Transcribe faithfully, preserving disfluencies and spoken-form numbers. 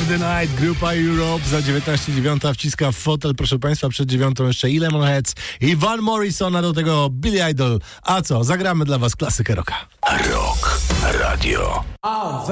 the Night, grupa Europe za dziewiętnaście dziewiąta wciska w fotel, proszę Państwa, przed dziewiątą jeszcze i Lemonheads i Van Morrison, a do tego Billy Idol. A co, zagramy dla Was klasykę rocka. Rock Radio.